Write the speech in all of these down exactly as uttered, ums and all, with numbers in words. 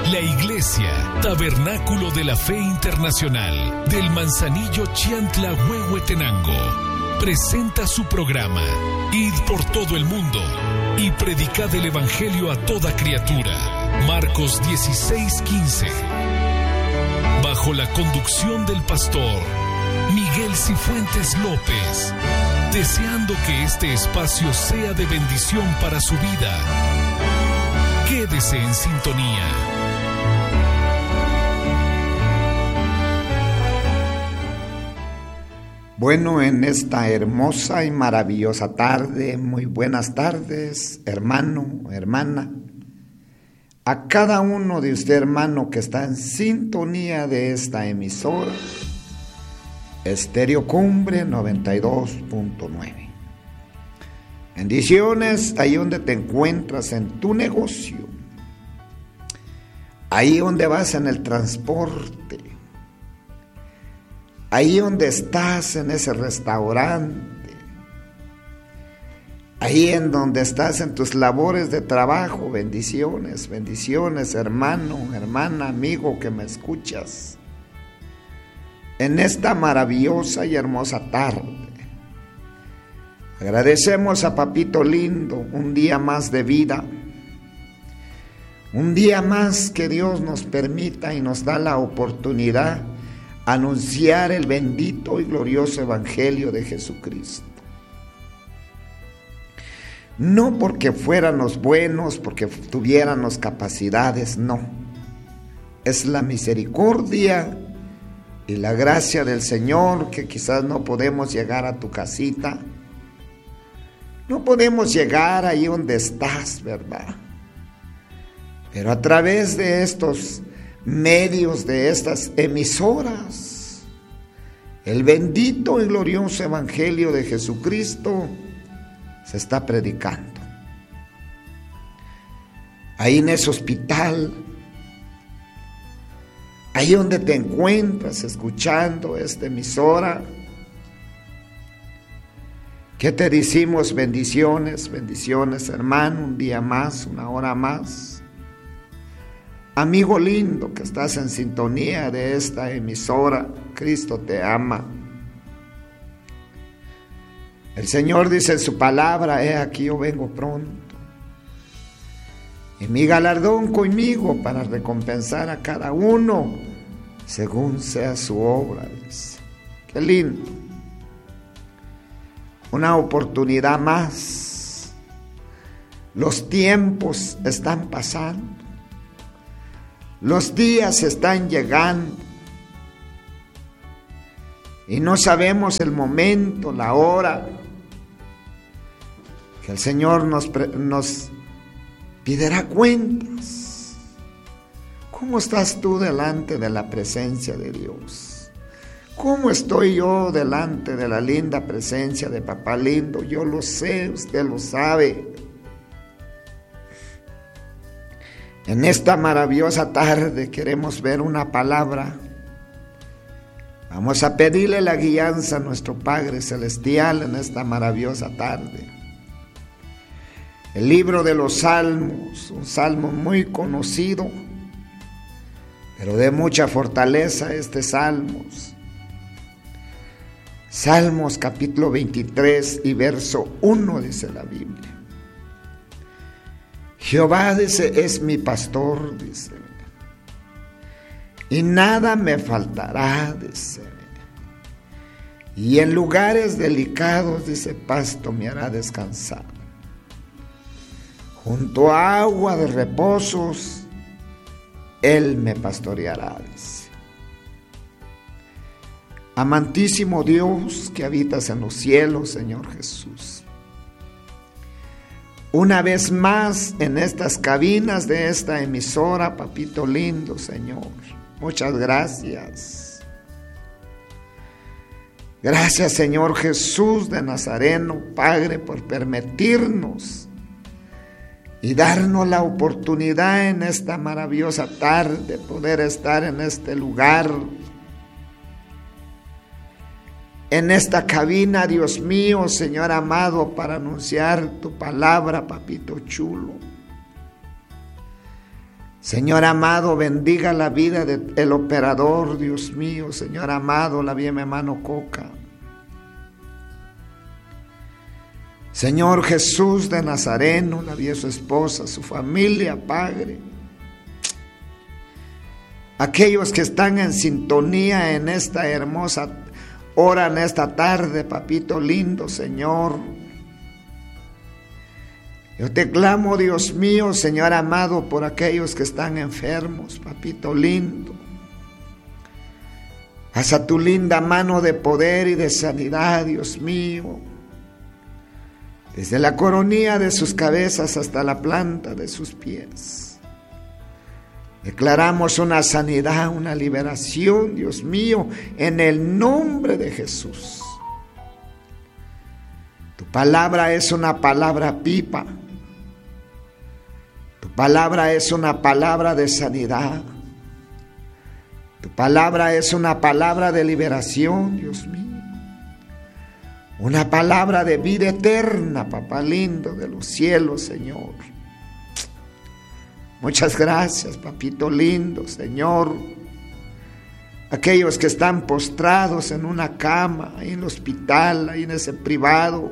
La Iglesia Tabernáculo de la Fe Internacional del Manzanillo Chiantla Huehuetenango presenta su programa Id por todo el mundo y predicad el Evangelio a toda criatura. Marcos dieciséis quince. Bajo la conducción del pastor Miguel Cifuentes López, deseando que este espacio sea de bendición para su vida. Quédese en sintonía. Bueno, en esta hermosa y maravillosa tarde, muy buenas tardes, hermano, hermana. A cada uno de usted, hermano, que está en sintonía de esta emisora, Estéreo Cumbre noventa y dos punto nueve. Bendiciones ahí donde te encuentras en tu negocio, ahí donde vas en el transporte, ahí donde estás en ese restaurante, ahí en donde estás en tus labores de trabajo. Bendiciones, bendiciones, hermano, hermana, amigo que me escuchas. En esta maravillosa y hermosa tarde, agradecemos a Papito Lindo un día más de vida, un día más que Dios nos permita y nos da la oportunidad de anunciar el bendito y glorioso Evangelio de Jesucristo. No porque fuéramos buenos, porque tuviéramos capacidades, no. Es la misericordia y la gracia del Señor que quizás no podemos llegar a tu casita. No podemos llegar ahí donde estás, ¿verdad? Pero a través de estos medios, de estas emisoras, el bendito y glorioso Evangelio de Jesucristo se está predicando. Ahí en ese hospital, ahí donde te encuentras escuchando esta emisora, ¿qué te decimos? Bendiciones, bendiciones, hermano, un día más, una hora más. Amigo lindo que estás en sintonía de esta emisora, Cristo te ama. El Señor dice en su palabra: he aquí yo vengo pronto, y mi galardón conmigo para recompensar a cada uno según sea su obra. Dice. Qué lindo. Una oportunidad más. Los tiempos están pasando. Los días están llegando y no sabemos el momento, la hora que el Señor nos, nos pedirá cuentas. ¿Cómo estás tú delante de la presencia de Dios? ¿Cómo estoy yo delante de la linda presencia de Papá Lindo? Yo lo sé, usted lo sabe. En esta maravillosa tarde queremos ver una palabra. Vamos a pedirle la guianza a nuestro Padre Celestial en esta maravillosa tarde. El libro de los Salmos, un salmo muy conocido, pero de mucha fortaleza este Salmos. Salmos capítulo veintitrés y verso uno dice la Biblia. Jehová, dice, es mi pastor, dice, y nada me faltará, dice, y en lugares delicados, dice, pasto me hará descansar, junto a agua de reposos, él me pastoreará, dice. Amantísimo Dios que habitas en los cielos, Señor Jesús, una vez más en estas cabinas de esta emisora, Papito Lindo, Señor, muchas gracias. Gracias, Señor Jesús de Nazareno, Padre, por permitirnos y darnos la oportunidad en esta maravillosa tarde poder estar en este lugar, en esta cabina, Dios mío, Señor amado, para anunciar tu palabra, Papito chulo. Señor amado, bendiga la vida del operador, Dios mío. Señor amado, la bien mi hermano Coca. Señor Jesús de Nazareno, la bien su esposa, su familia, Padre. Aquellos que están en sintonía en esta hermosa hora, en esta tarde, papito lindo, Señor. Yo te clamo, Dios mío, Señor amado, por aquellos que están enfermos, papito lindo. Haz tu linda mano de poder y de sanidad, Dios mío. Desde la coronilla de sus cabezas hasta la planta de sus pies. Declaramos una sanidad, una liberación, Dios mío, en el nombre de Jesús. Tu palabra es una palabra viva. Tu palabra es una palabra de sanidad. Tu palabra es una palabra de liberación, Dios mío. Una palabra de vida eterna, papá lindo de los cielos, Señor. Muchas gracias, papito lindo, Señor. Aquellos que están postrados en una cama, ahí en el hospital, ahí en ese privado.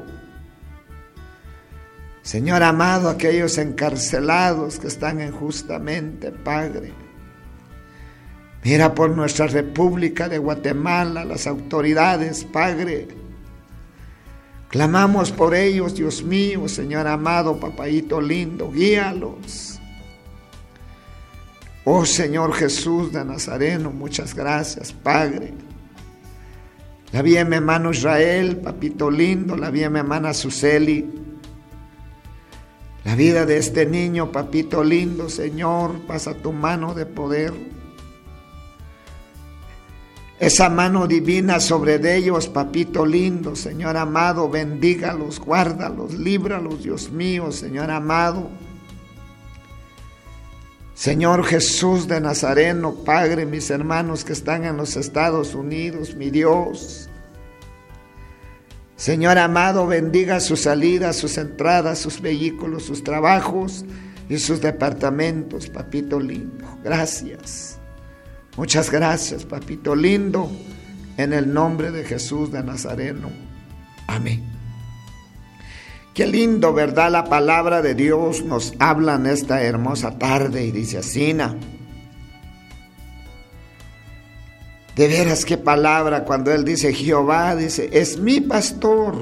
Señor amado, aquellos encarcelados que están injustamente, Padre. Mira por nuestra República de Guatemala, las autoridades, Padre. Clamamos por ellos, Dios mío, Señor amado, papayito lindo, guíalos. Oh Señor Jesús de Nazareno, muchas gracias, Padre. La bien mi hermano Israel, papito lindo, la bien mi hermana Suseli. La vida de este niño, papito lindo, Señor, pasa tu mano de poder. Esa mano divina sobre ellos, papito lindo, Señor amado, bendígalos, guárdalos, líbralos, Dios mío, Señor amado. Señor Jesús de Nazareno, Padre, mis hermanos que están en los Estados Unidos, mi Dios. Señor amado, bendiga sus salidas, sus entradas, sus vehículos, sus trabajos y sus departamentos, papito lindo. Gracias. Muchas gracias, papito lindo, en el nombre de Jesús de Nazareno. Amén. Qué lindo, ¿verdad? La palabra de Dios nos habla en esta hermosa tarde y dice así. De veras, qué palabra cuando Él dice Jehová, dice, es mi pastor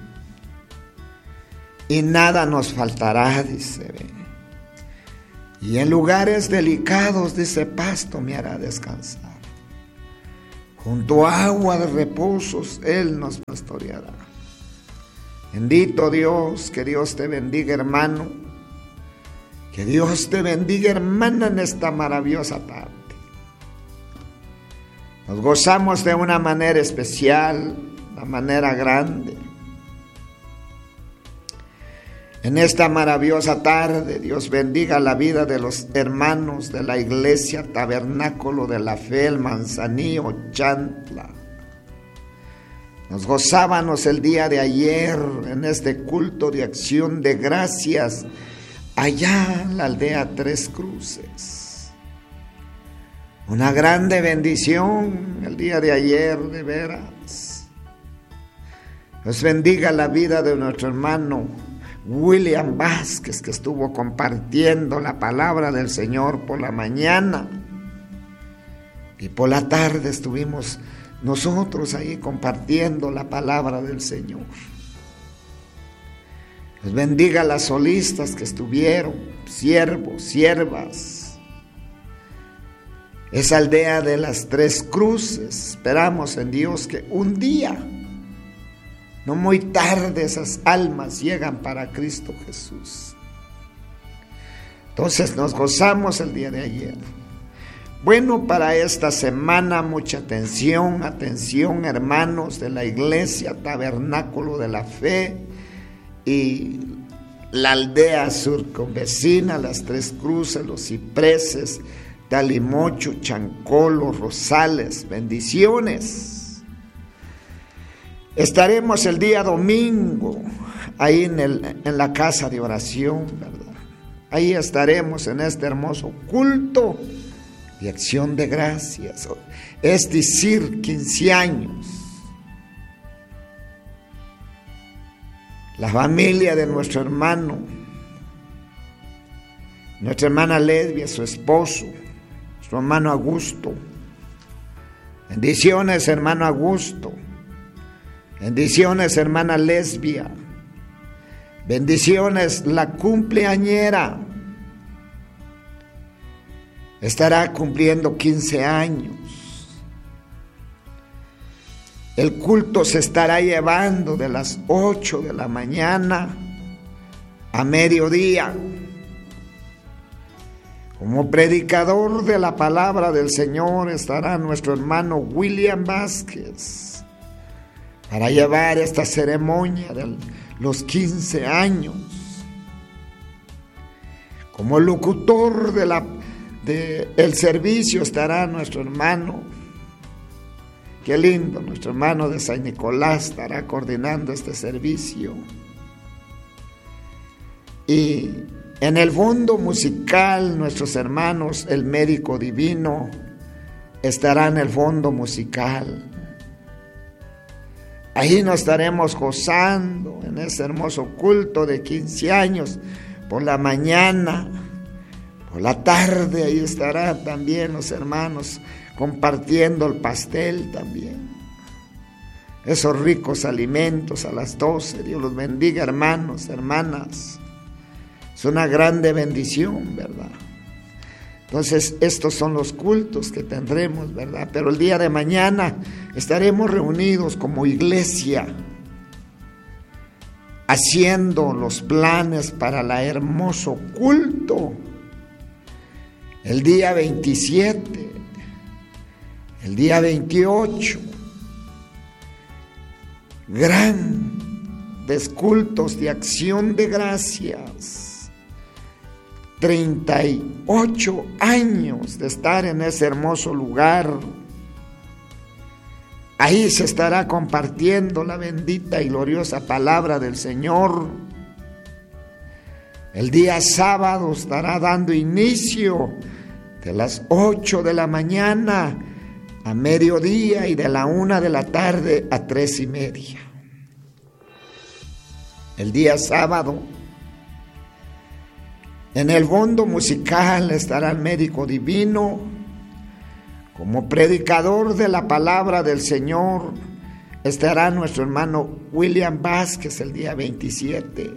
y nada nos faltará, dice. Y en lugares delicados, dice, pasto me hará descansar. Junto a agua de reposos, Él nos pastoreará. Bendito Dios, que Dios te bendiga, hermano. Que Dios te bendiga, hermana, en esta maravillosa tarde. Nos gozamos de una manera especial, una manera grande. En esta maravillosa tarde, Dios bendiga la vida de los hermanos de la iglesia Tabernáculo de la Fe, el Manzanillo, Chantla. Nos gozábamos el día de ayer en este culto de acción de gracias allá en la aldea Tres Cruces. Una grande bendición el día de ayer, de veras. Dios bendiga la vida de nuestro hermano William Vázquez, que estuvo compartiendo la palabra del Señor por la mañana. Y por la tarde estuvimos nosotros ahí compartiendo la palabra del Señor. Dios bendiga a las solistas que estuvieron, siervos, siervas. Esa aldea de las Tres Cruces, esperamos en Dios que un día, no muy tarde, esas almas llegan para Cristo Jesús. Entonces nos gozamos el día de ayer. Bueno, para esta semana, mucha atención, atención, hermanos de la iglesia Tabernáculo de la Fe y la aldea circunvecina, las Tres Cruces, los cipreses, Talimocho, Chancolo, Rosales, bendiciones. Estaremos el día domingo ahí en, el, en la casa de oración, ¿verdad? Ahí estaremos en este hermoso culto de acción de gracias, es decir, quince años. La familia de nuestro hermano, nuestra hermana Lesbia, su esposo, su hermano Augusto. Bendiciones, hermano Augusto. Bendiciones, hermana Lesbia. Bendiciones, la cumpleañera. Estará cumpliendo quince años. El culto se estará llevando de las ocho de la mañana a mediodía. Como predicador de la palabra del Señor estará nuestro hermano William Vázquez para llevar esta ceremonia de los quince años. Como locutor de la, de el servicio estará nuestro hermano, qué lindo, nuestro hermano de San Nicolás estará coordinando este servicio. Y en el fondo musical, nuestros hermanos, el médico divino, estará en el fondo musical. Ahí nos estaremos gozando en ese hermoso culto de quince años, por la mañana, por la tarde, ahí estarán también los hermanos compartiendo el pastel también. Esos ricos alimentos a las doce, Dios los bendiga, hermanos, hermanas. Es una grande bendición, ¿verdad? Entonces, estos son los cultos que tendremos, ¿verdad? Pero el día de mañana estaremos reunidos como iglesia, haciendo los planes para el hermoso culto. El día veintisiete, el día veintiocho, grandes cultos de acción de gracias. treinta y ocho años de estar en ese hermoso lugar. Ahí se estará compartiendo la bendita y gloriosa palabra del Señor. El día sábado estará dando inicio de las ocho de la mañana a mediodía y de la una de la tarde a tres y media. El día sábado, en el fondo musical estará el médico divino. Como predicador de la palabra del Señor estará nuestro hermano William Vázquez el día veintisiete.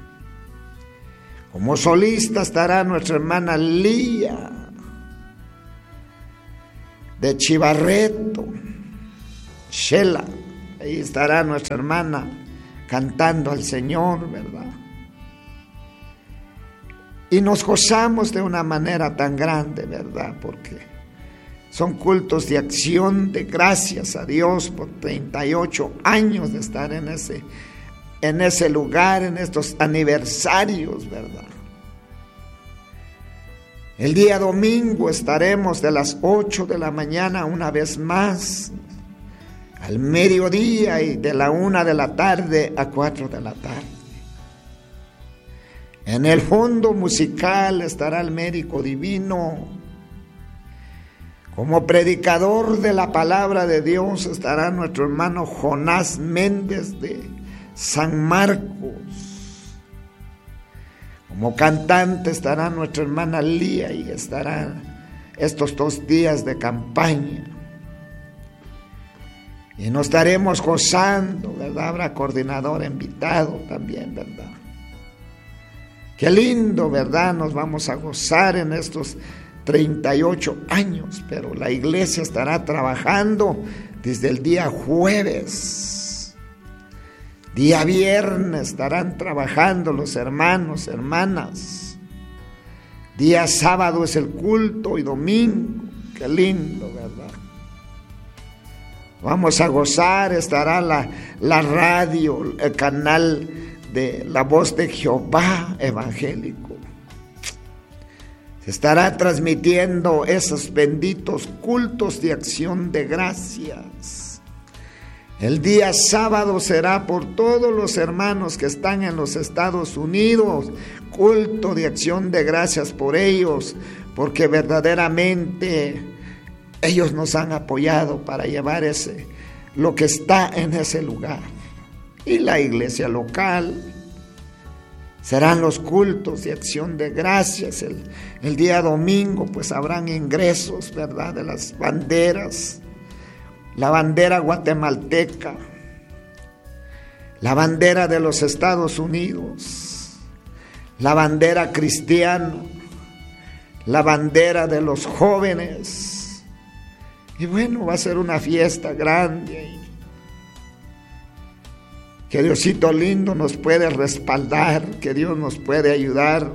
Como solista estará nuestra hermana Lía de Chivarreto, Shela. Ahí estará nuestra hermana cantando al Señor, ¿verdad? Y nos gozamos de una manera tan grande, ¿verdad? Porque son cultos de acción de gracias a Dios por treinta y ocho años de estar en ese, en ese lugar, en estos aniversarios, ¿verdad? El día domingo estaremos de las ocho de la mañana una vez más, al mediodía, y de la una de la tarde a cuatro de la tarde. En el fondo musical estará el médico divino. Como predicador de la palabra de Dios estará nuestro hermano Jonás Méndez de San Marcos. Como cantante estará nuestra hermana Lía y estará estos dos días de campaña. Y nos estaremos gozando, ¿verdad? Habrá coordinador invitado también, ¿verdad? Qué lindo, ¿verdad? Nos vamos a gozar en estos treinta y ocho años, pero la iglesia estará trabajando desde el día jueves. Día viernes estarán trabajando los hermanos, hermanas. Día sábado es el culto y domingo. Qué lindo, ¿verdad? Vamos a gozar, estará la, la radio, el canal de La Voz de Jehová evangélico. Se estará transmitiendo esos benditos cultos de acción de gracias. El día sábado será por todos los hermanos que están en los Estados Unidos, culto de acción de gracias por ellos, porque verdaderamente ellos nos han apoyado para llevar ese, lo que está en ese lugar. Y la iglesia local, serán los cultos de acción de gracias. El, el día domingo pues habrán ingresos, ¿verdad?, de las banderas. La bandera guatemalteca, la bandera de los Estados Unidos, la bandera cristiana, la bandera de los jóvenes. Y bueno, va a ser una fiesta grande. Que Diosito lindo nos puede respaldar, que Dios nos puede ayudar.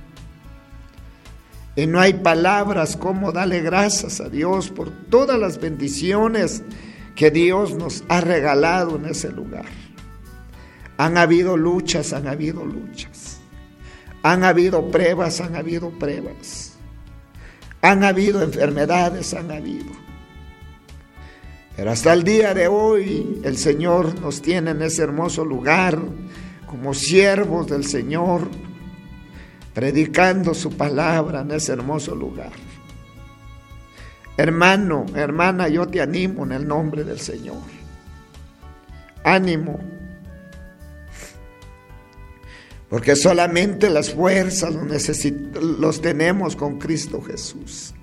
Y no hay palabras como darle gracias a Dios por todas las bendiciones que Dios nos ha regalado en ese lugar. Han habido luchas, han habido luchas. Han habido pruebas, han habido pruebas. Han habido enfermedades, han habido. Pero hasta el día de hoy el Señor nos tiene en ese hermoso lugar como siervos del Señor, predicando su palabra en ese hermoso lugar. Hermano, hermana, yo te animo en el nombre del Señor. Ánimo. Porque solamente las fuerzas los, necesit- los tenemos con Cristo Jesús.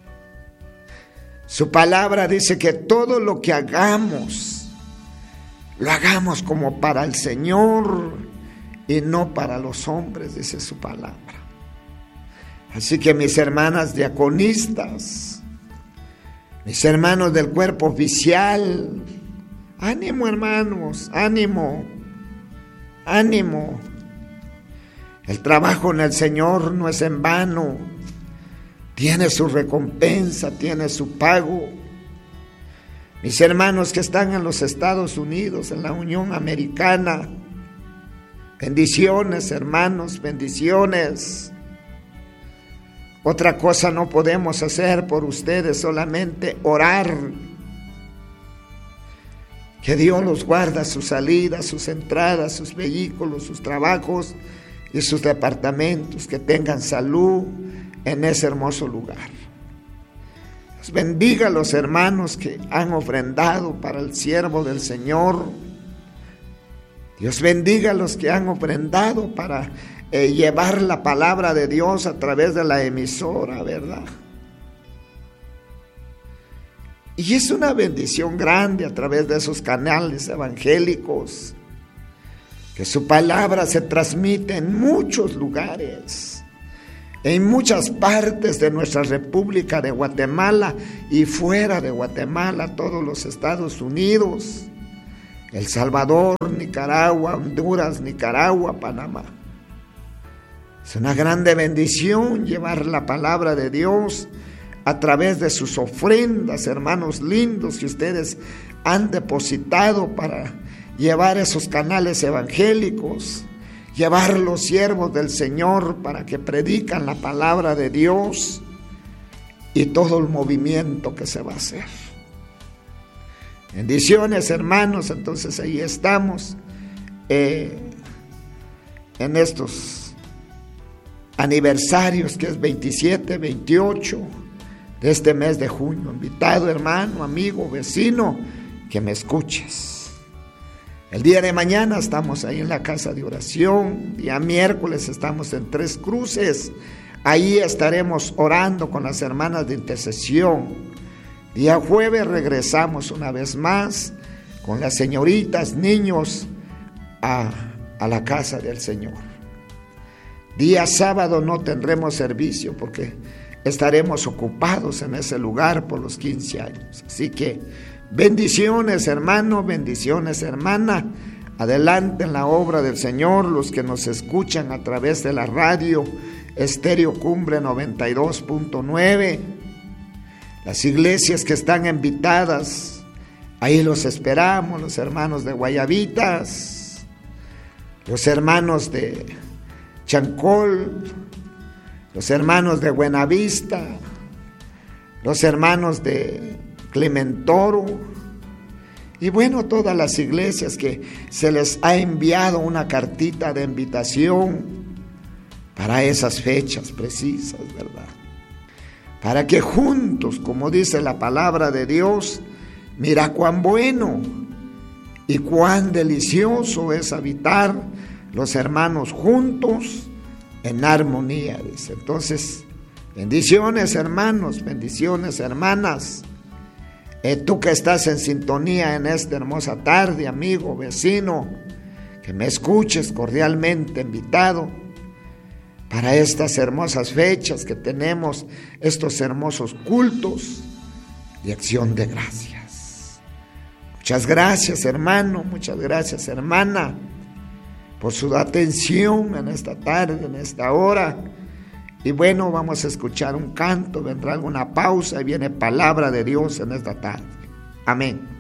Su palabra dice que todo lo que hagamos, lo hagamos como para el Señor y no para los hombres, dice su palabra. Así que mis hermanas diaconistas, mis hermanos del cuerpo oficial, ánimo hermanos, ánimo, ánimo. El trabajo en el Señor no es en vano, tiene su recompensa, tiene su pago. Mis hermanos que están en los Estados Unidos, en la Unión Americana, bendiciones hermanos, bendiciones. Otra cosa no podemos hacer por ustedes, solamente orar. Que Dios los guarda, sus salidas, sus entradas, sus vehículos, sus trabajos y sus departamentos, que tengan salud en ese hermoso lugar. Dios bendiga a los hermanos que han ofrendado para el siervo del Señor. Dios bendiga a los que han ofrendado para eh, llevar la palabra de Dios a través de la emisora, ¿verdad? Y es una bendición grande a través de esos canales evangélicos, que su palabra se transmite en muchos lugares, en muchas partes de nuestra República de Guatemala y fuera de Guatemala, todos los Estados Unidos, El Salvador, Nicaragua, Honduras, Nicaragua, Panamá. Es una grande bendición llevar la palabra de Dios a través de sus ofrendas, hermanos lindos, que ustedes han depositado para llevar esos canales evangélicos, llevar los siervos del Señor para que predican la palabra de Dios y todo el movimiento que se va a hacer. Bendiciones hermanos, entonces ahí estamos eh, en estos aniversarios que es veintisiete, veintiocho de este mes de junio. Invitado hermano, amigo, vecino, que me escuches. El día de mañana estamos ahí en la casa de oración, día miércoles estamos en Tres Cruces, ahí estaremos orando con las hermanas de intercesión. Día jueves regresamos una vez más con las señoritas, niños a, a la casa del Señor. Día sábado no tendremos servicio porque estaremos ocupados en ese lugar por los quince años, así que bendiciones hermano, bendiciones hermana, adelante en la obra del Señor. Los que nos escuchan a través de la radio Estéreo Cumbre noventa y dos punto nueve, las iglesias que están invitadas, ahí los esperamos, los hermanos de Guayabitas, los hermanos de Chancol, los hermanos de Buenavista, los hermanos de Clementoro, y bueno, todas las iglesias que se les ha enviado una cartita de invitación para esas fechas precisas, ¿verdad? Para que juntos, como dice la palabra de Dios, mira cuán bueno y cuán delicioso es habitar los hermanos juntos en armonía, dice. Entonces, bendiciones hermanos, bendiciones hermanas. Eh, tú que estás en sintonía en esta hermosa tarde, amigo, vecino, que me escuches, cordialmente invitado para estas hermosas fechas que tenemos, estos hermosos cultos de acción de gracias. Muchas gracias, hermano, muchas gracias, hermana, por su atención en esta tarde, en esta hora. Y bueno, vamos a escuchar un canto, vendrá alguna pausa y viene palabra de Dios en esta tarde. Amén.